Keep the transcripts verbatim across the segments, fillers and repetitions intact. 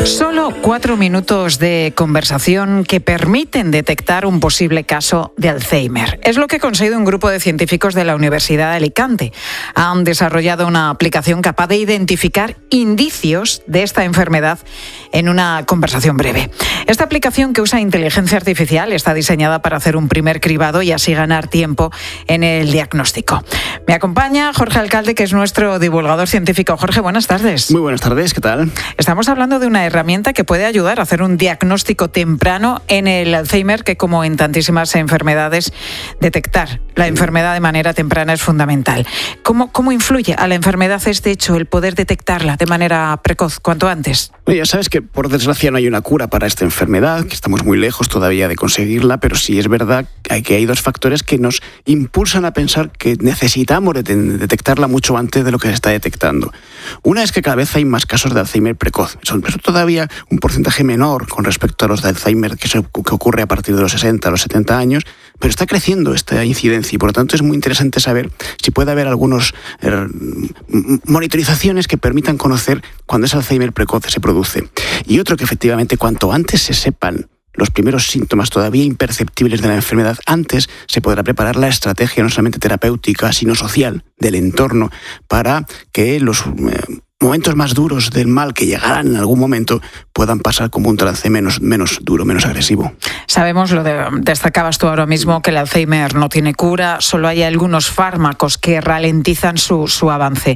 Solo cuatro minutos de conversación que permiten detectar un posible caso de Alzheimer. Es lo que ha conseguido un grupo de científicos de la Universidad de Alicante. Han desarrollado una aplicación capaz de identificar indicios de esta enfermedad en una conversación breve. Esta aplicación, que usa inteligencia artificial, está diseñada para hacer un primer cribado y así ganar tiempo en el diagnóstico. Me acompaña Jorge Alcalde, que es nuestro divulgador científico. Jorge, buenas tardes. Muy buenas tardes, ¿qué tal? Estamos hablando de una herramienta que puede ayudar a hacer un diagnóstico temprano en el Alzheimer, que, como en tantísimas enfermedades, detectar la enfermedad de manera temprana es fundamental. ¿Cómo, cómo influye a la enfermedad este hecho, el poder detectarla de manera precoz, cuanto antes? Ya sabes que, por desgracia, no hay una cura para esta enfermedad, que estamos muy lejos todavía de conseguirla, pero sí es verdad que hay dos factores que nos impulsan a pensar que necesitamos detectarla mucho antes de lo que se está detectando. Una es que cada vez hay más casos de Alzheimer precoz. Son todavía un porcentaje menor con respecto a los de Alzheimer que, se, que ocurre a partir de los sesenta, los setenta años, pero está creciendo esta incidencia y por lo tanto es muy interesante saber si puede haber algunas eh, monitorizaciones que permitan conocer cuando ese Alzheimer precoz se produce. Y otro, que efectivamente cuanto antes se sepan los primeros síntomas todavía imperceptibles de la enfermedad, antes se podrá preparar la estrategia no solamente terapéutica, sino social del entorno para que los eh, momentos más duros del mal que llegarán en algún momento puedan pasar como un trance menos, menos duro, menos agresivo. Sabemos, lo de, destacabas tú ahora mismo, que el Alzheimer no tiene cura, solo hay algunos fármacos que ralentizan su, su avance.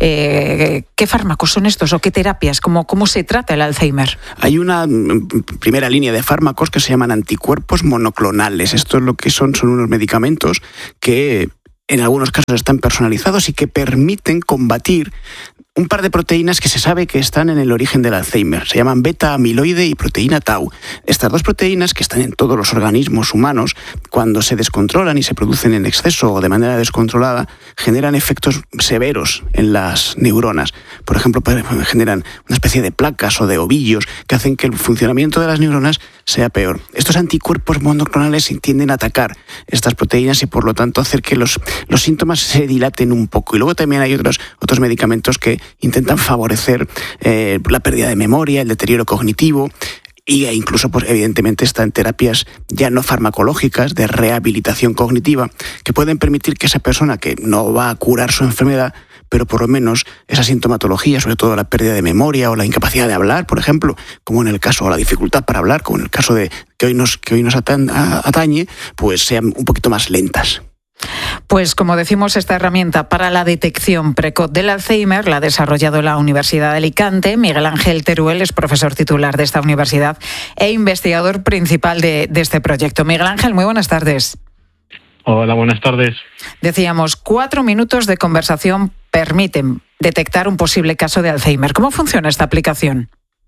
Eh, ¿Qué fármacos son estos o qué terapias? ¿Cómo, ¿Cómo se trata el Alzheimer? Hay una primera línea de fármacos que se llaman anticuerpos monoclonales. Esto es lo que son, son unos medicamentos que en algunos casos están personalizados y que permiten combatir un par de proteínas que se sabe que están en el origen del Alzheimer. Se llaman beta-amiloide y proteína tau. Estas dos proteínas, que están en todos los organismos humanos, cuando se descontrolan y se producen en exceso o de manera descontrolada, generan efectos severos en las neuronas. Por ejemplo, generan una especie de placas o de ovillos que hacen que el funcionamiento de las neuronas sea peor. Estos anticuerpos monoclonales tienden a atacar estas proteínas y por lo tanto hacer que los, los síntomas se dilaten un poco. Y luego también hay otros, otros medicamentos que intentan favorecer eh, la pérdida de memoria, el deterioro cognitivo, y incluso, pues, evidentemente, están terapias ya no farmacológicas de rehabilitación cognitiva que pueden permitir que esa persona, que no va a curar su enfermedad, pero por lo menos esa sintomatología, sobre todo la pérdida de memoria o la incapacidad de hablar, por ejemplo, como en el caso, o la dificultad para hablar, como en el caso de que hoy nos, que hoy nos atañe, pues sean un poquito más lentas. Pues, como decimos, esta herramienta para la detección precoz del Alzheimer la ha desarrollado la Universidad de Alicante. Miguel Ángel Teruel es profesor titular de esta universidad e investigador principal de, de este proyecto. Miguel Ángel, muy buenas tardes. Hola, buenas tardes. Decíamos, cuatro minutos de conversación permiten detectar un posible caso de Alzheimer. ¿Cómo funciona esta aplicación?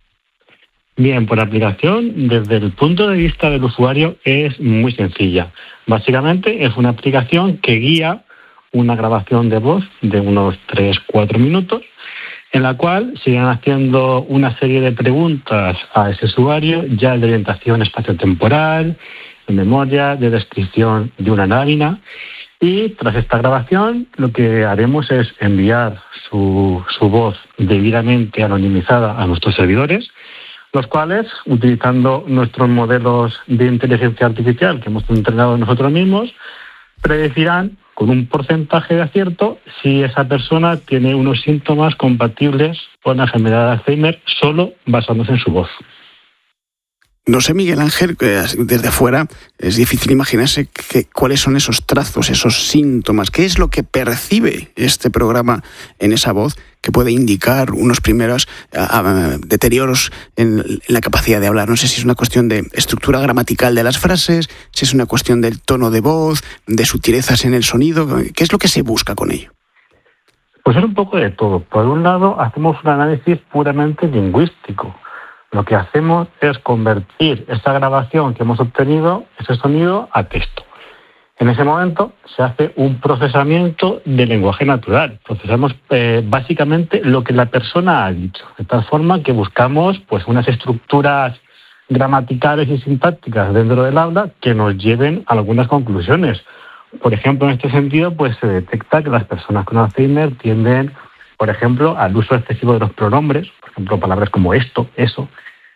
Bien, por la aplicación, desde el punto de vista del usuario, es muy sencilla. Básicamente es una aplicación que guía una grabación de voz de unos tres a cuatro minutos, en la cual se van haciendo una serie de preguntas a ese usuario, ya de orientación espaciotemporal, de memoria, de descripción de una lámina. Y tras esta grabación, lo que haremos es enviar su, su voz debidamente anonimizada a nuestros servidores, los cuales, utilizando nuestros modelos de inteligencia artificial que hemos entrenado nosotros mismos, predecirán con un porcentaje de acierto si esa persona tiene unos síntomas compatibles con la enfermedad de Alzheimer, solo basándose en su voz. No sé, Miguel Ángel, desde fuera es difícil imaginarse que, cuáles son esos trazos, esos síntomas. ¿Qué es lo que percibe este programa en esa voz que puede indicar unos primeros a, a, deterioros en, en la capacidad de hablar? No sé si es una cuestión de estructura gramatical de las frases, si es una cuestión del tono de voz, de sutilezas en el sonido. ¿Qué es lo que se busca con ello? Pues es un poco de todo. Por un lado, hacemos un análisis puramente lingüístico. Lo que hacemos es convertir esa grabación que hemos obtenido, ese sonido, a texto. En ese momento se hace un procesamiento de lenguaje natural. Procesamos eh, básicamente lo que la persona ha dicho, de tal forma que buscamos pues unas estructuras gramaticales y sintácticas dentro del habla que nos lleven a algunas conclusiones. Por ejemplo, en este sentido, pues se detecta que las personas con Alzheimer tienden, por ejemplo, al uso excesivo de los pronombres, por ejemplo, palabras como esto, eso,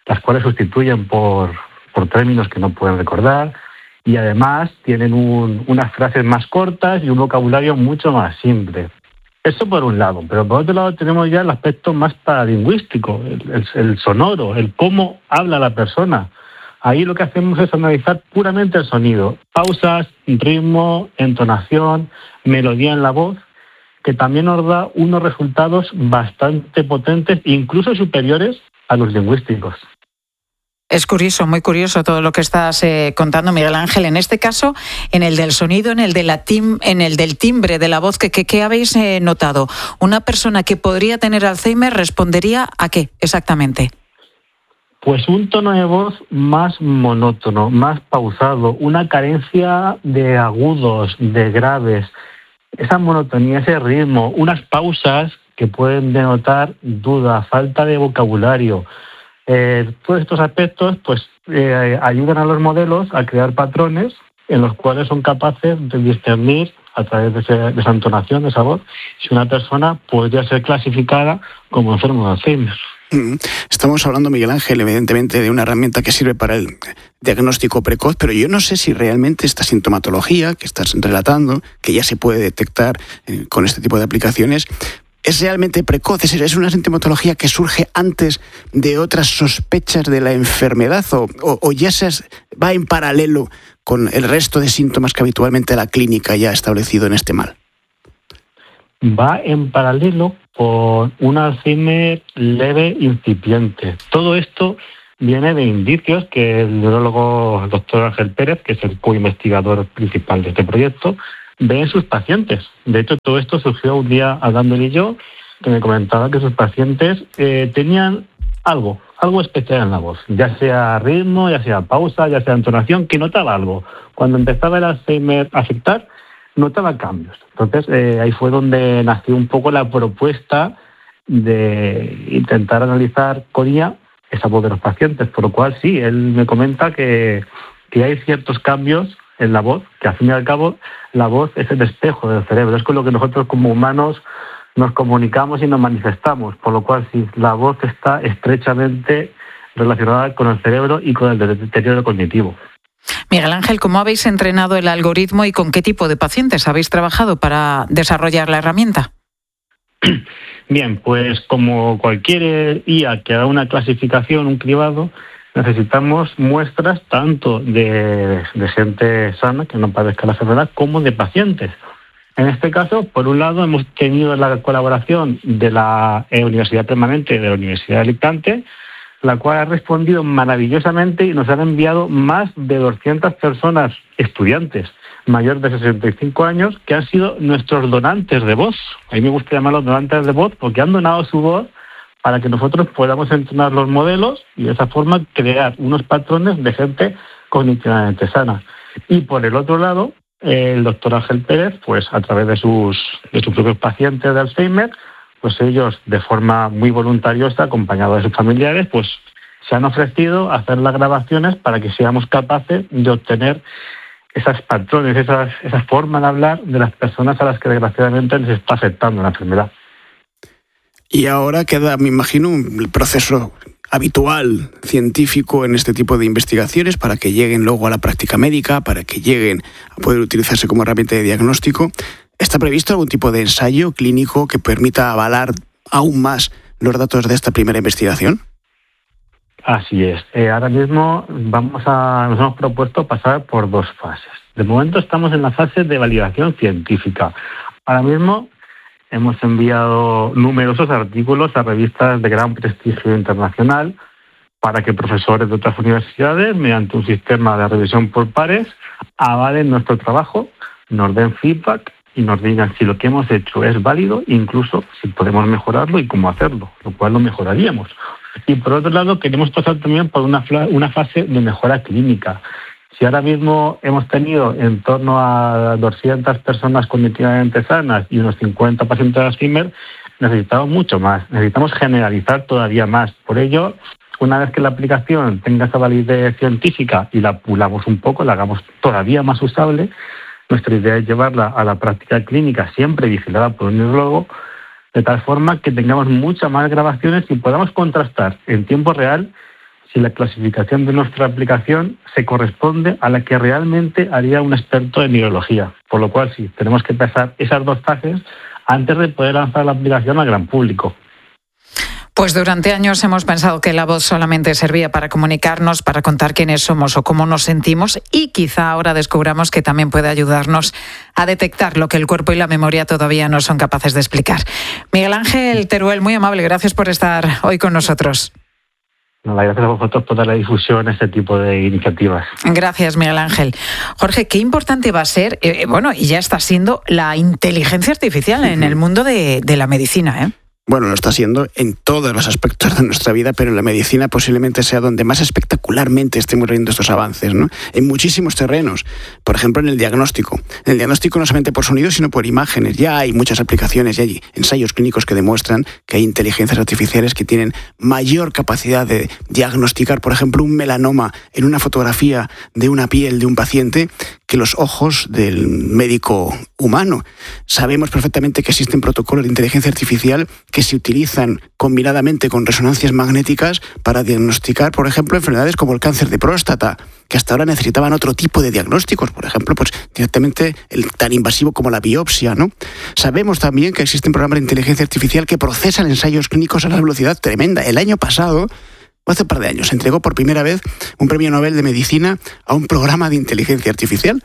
las cuales sustituyen por, por términos que no pueden recordar, y además tienen un, unas frases más cortas y un vocabulario mucho más simple. Eso por un lado, pero por otro lado tenemos ya el aspecto más paralingüístico, el, el, el sonoro, el cómo habla la persona. Ahí lo que hacemos es analizar puramente el sonido, pausas, ritmo, entonación, melodía en la voz, que también nos da unos resultados bastante potentes, incluso superiores a los lingüísticos. Es curioso, muy curioso todo lo que estás eh, contando, Miguel Ángel. En este caso, en el del sonido, en el, de la tim, en el del timbre de la voz, ¿qué, qué, qué habéis eh, notado? ¿Una persona que podría tener Alzheimer respondería a qué exactamente? Pues un tono de voz más monótono, más pausado, una carencia de agudos, de graves, esa monotonía, ese ritmo, unas pausas que pueden denotar duda, falta de vocabulario. Eh, todos estos aspectos pues eh, ayudan a los modelos a crear patrones en los cuales son capaces de discernir a través de, ese, de esa entonación, de esa voz, si una persona podría ser clasificada como enfermo de Alzheimer. Estamos hablando, Miguel Ángel, evidentemente de una herramienta que sirve para el diagnóstico precoz, pero yo no sé si realmente esta sintomatología que estás relatando, que ya se puede detectar eh, con este tipo de aplicaciones, es realmente precoz, es una sintomatología que surge antes de otras sospechas de la enfermedad o, o, o ya se va en paralelo con el resto de síntomas que habitualmente la clínica ya ha establecido en este mal. Va en paralelo con un Alzheimer leve incipiente. Todo esto viene de indicios que el neurólogo el doctor Ángel Pérez, que es el co-investigador principal de este proyecto, ve en sus pacientes. De hecho, todo esto surgió un día hablando él y yo, que me comentaba que sus pacientes eh, tenían algo, algo especial en la voz, ya sea ritmo, ya sea pausa, ya sea entonación, que notaba algo. Cuando empezaba el Alzheimer a afectar, notaba cambios. Entonces, eh, ahí fue donde nació un poco la propuesta de intentar analizar con I A esa voz de los pacientes, por lo cual sí, él me comenta que, que hay ciertos cambios en la voz, que al fin y al cabo la voz es el espejo del cerebro, es con lo que nosotros como humanos nos comunicamos y nos manifestamos, por lo cual sí, la voz está estrechamente relacionada con el cerebro y con el deterioro cognitivo. Miguel Ángel, ¿cómo habéis entrenado el algoritmo y con qué tipo de pacientes habéis trabajado para desarrollar la herramienta? Bien, pues como cualquier I A que haga una clasificación, un cribado, necesitamos muestras tanto de, de gente sana, que no padezca la enfermedad, como de pacientes. En este caso, por un lado, hemos tenido la colaboración de la Universidad Permanente de la Universidad de Alicante, la cual ha respondido maravillosamente y nos han enviado más de doscientas personas, estudiantes mayores de sesenta y cinco años, que han sido nuestros donantes de voz. A mí me gusta llamarlos donantes de voz porque han donado su voz para que nosotros podamos entrenar los modelos y de esa forma crear unos patrones de gente cognitivamente sana. Y por el otro lado, el doctor Ángel Pérez, pues a través de sus, de sus propios pacientes de Alzheimer, pues ellos de forma muy voluntariosa, acompañados de sus familiares, pues se han ofrecido a hacer las grabaciones para que seamos capaces de obtener esas patrones, esas, esas formas de hablar de las personas a las que desgraciadamente les está afectando la enfermedad. Y ahora queda, me imagino, un proceso habitual científico en este tipo de investigaciones para que lleguen luego a la práctica médica, para que lleguen a poder utilizarse como herramienta de diagnóstico. ¿Está previsto algún tipo de ensayo clínico que permita avalar aún más los datos de esta primera investigación? Así es. Eh, ahora mismo vamos a, nos hemos propuesto pasar por dos fases. De momento estamos en la fase de validación científica. Ahora mismo hemos enviado numerosos artículos a revistas de gran prestigio internacional para que profesores de otras universidades, mediante un sistema de revisión por pares, avalen nuestro trabajo, nos den feedback y nos digan si lo que hemos hecho es válido, incluso si podemos mejorarlo y cómo hacerlo, lo cual lo mejoraríamos. Y por otro lado, queremos pasar también por una, una fase de mejora clínica. Si ahora mismo hemos tenido en torno a doscientas personas cognitivamente sanas y unos cincuenta pacientes de Alzheimer, necesitamos mucho más, necesitamos generalizar todavía más. Por ello, una vez que la aplicación tenga esa validez científica y la pulamos un poco, la hagamos todavía más usable, nuestra idea es llevarla a la práctica clínica, siempre vigilada por un neurólogo, de tal forma que tengamos muchas más grabaciones y podamos contrastar en tiempo real si si la clasificación de nuestra aplicación se corresponde a la que realmente haría un experto en neurología. Por lo cual, sí, tenemos que pasar esas dos fases antes de poder lanzar la aplicación al gran público. Pues durante años hemos pensado que la voz solamente servía para comunicarnos, para contar quiénes somos o cómo nos sentimos, y quizá ahora descubramos que también puede ayudarnos a detectar lo que el cuerpo y la memoria todavía no son capaces de explicar. Miguel Ángel Teruel, muy amable, gracias por estar hoy con nosotros. Gracias a vosotros por dar la difusión a este tipo de iniciativas. Gracias, Miguel Ángel. Jorge, qué importante va a ser, eh, bueno, y ya está siendo la inteligencia artificial en el mundo de, de la medicina, ¿eh? Bueno, lo está siendo en todos los aspectos de nuestra vida, pero en la medicina posiblemente sea donde más espectacularmente estemos viendo estos avances, ¿no? En muchísimos terrenos. Por ejemplo, en el diagnóstico. En el diagnóstico no solamente por sonido, sino por imágenes. Ya hay muchas aplicaciones y hay ensayos clínicos que demuestran que hay inteligencias artificiales que tienen mayor capacidad de diagnosticar, por ejemplo, un melanoma en una fotografía de una piel de un paciente que los ojos del médico humano. Sabemos perfectamente que existen protocolos de inteligencia artificial que se utilizan combinadamente con resonancias magnéticas para diagnosticar, por ejemplo, enfermedades como el cáncer de próstata, que hasta ahora necesitaban otro tipo de diagnósticos, por ejemplo, pues directamente el tan invasivo como la biopsia, ¿no? Sabemos también que existen programas de inteligencia artificial que procesan ensayos clínicos a una velocidad tremenda. El año pasado, hace un par de años, se entregó por primera vez un premio Nobel de Medicina a un programa de inteligencia artificial,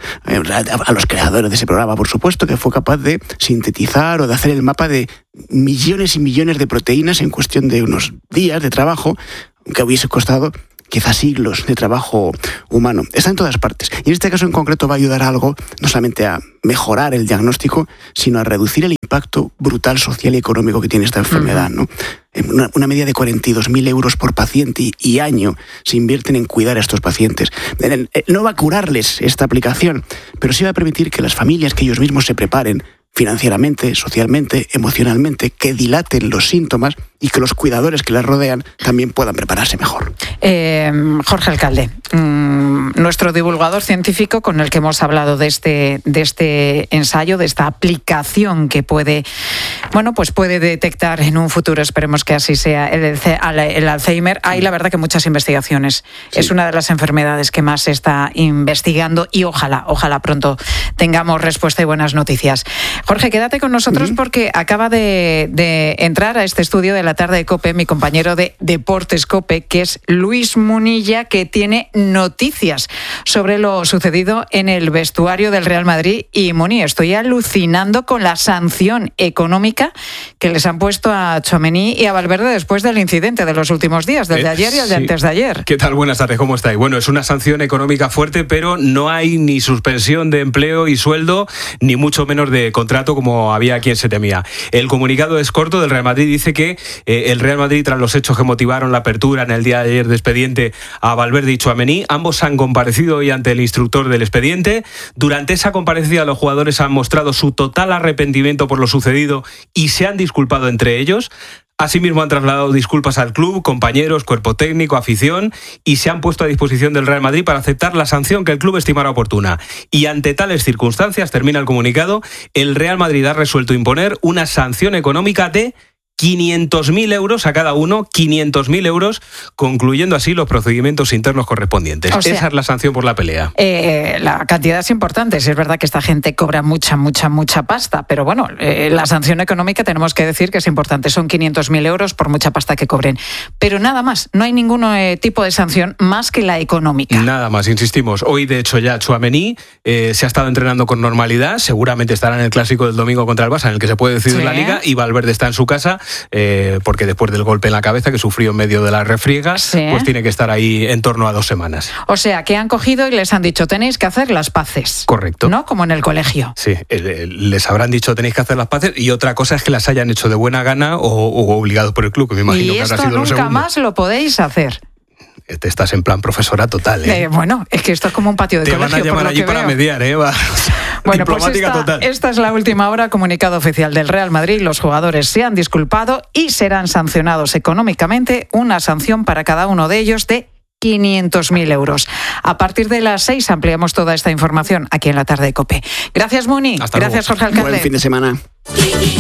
a los creadores de ese programa, por supuesto, que fue capaz de sintetizar o de hacer el mapa de millones y millones de proteínas en cuestión de unos días de trabajo, que hubiese costado quizás siglos de trabajo humano. Está en todas partes. Y en este caso en concreto va a ayudar a algo, no solamente a mejorar el diagnóstico, sino a reducir el impacto brutal social y económico que tiene esta enfermedad, ¿no? Una, una media de cuarenta y dos mil euros por paciente y, y año se invierten en cuidar a estos pacientes. No va a curarles esta aplicación, pero sí va a permitir que las familias, que ellos mismos se preparen financieramente, socialmente, emocionalmente, que dilaten los síntomas y que los cuidadores que les rodean también puedan prepararse mejor. Eh, Jorge Alcalde, mmm, nuestro divulgador científico con el que hemos hablado de este, de este ensayo, de esta aplicación que puede, bueno, pues puede detectar en un futuro, esperemos que así sea, el, el Alzheimer. Hay la verdad que muchas investigaciones. Sí. Es una de las enfermedades que más se está investigando y ojalá, ojalá pronto tengamos respuesta y buenas noticias. Jorge, quédate con nosotros uh-huh. porque acaba de, de entrar a este estudio de la tarde de COPE mi compañero de Deportes COPE, que es Luis Munilla, que tiene noticias sobre lo sucedido en el vestuario del Real Madrid. Y Muni, estoy alucinando con la sanción económica que les han puesto a Tchouaméni y a Valverde después del incidente de los últimos días, desde eh, ayer y el sí. de antes de ayer. ¿Qué tal? Buenas tardes, ¿cómo estáis? Bueno, es una sanción económica fuerte, pero no hay ni suspensión de empleo y sueldo, ni mucho menos de contrato como había quien se temía. El comunicado es corto del Real Madrid, dice que eh, el Real Madrid, tras los hechos que motivaron la apertura en el día de ayer de expediente a Valverde y Tchouaméni, ambos han comparecido hoy ante el instructor del expediente. Durante esa comparecencia los jugadores han mostrado su total arrepentimiento por lo sucedido y se han disculpado entre ellos. Asimismo han trasladado disculpas al club, compañeros, cuerpo técnico, afición, y se han puesto a disposición del Real Madrid para aceptar la sanción que el club estimara oportuna. Y ante tales circunstancias, termina el comunicado, el Real Madrid ha resuelto imponer una sanción económica de quinientos mil euros a cada uno, quinientos mil euros, concluyendo así los procedimientos internos correspondientes. O sea, esa es la sanción por la pelea. Eh, la cantidad es importante. Es verdad que esta gente cobra mucha, mucha, mucha pasta, pero bueno, eh, la sanción económica tenemos que decir que es importante. Son quinientos mil euros por mucha pasta que cobren. Pero nada más, no hay ningún eh, tipo de sanción más que la económica. Nada más, insistimos. Hoy, de hecho, ya Tchouaméni eh, se ha estado entrenando con normalidad. Seguramente estará en el clásico del domingo contra el Barça, en el que se puede decidir sí. la Liga, y Valverde está en su casa. Eh, porque después del golpe en la cabeza que sufrió en medio de la refriega, sí. pues tiene que estar ahí en torno a dos semanas. O sea, que han cogido y les han dicho, tenéis que hacer las paces. Correcto. ¿No? Como en el colegio. Sí, eh, les habrán dicho, tenéis que hacer las paces, y otra cosa es que las hayan hecho de buena gana o, o obligados por el club, que me imagino y que habrá sido sido lo segundo. Y esto nunca más lo podéis hacer. Te estás en plan profesora total, ¿eh? eh bueno, es que esto es como un patio de Te colegio. Te van a llamar allí para veo. mediar, ¿eh? Va. Bueno, pues esta, esta es la última hora. Comunicado oficial del Real Madrid. Los jugadores se han disculpado y serán sancionados económicamente. Una sanción para cada uno de ellos de quinientos mil euros. A partir de las seis ampliamos toda esta información aquí en la tarde de COPE. Gracias, Muni. Hasta Gracias, luego. Jorge Alcalde. Buen fin de semana.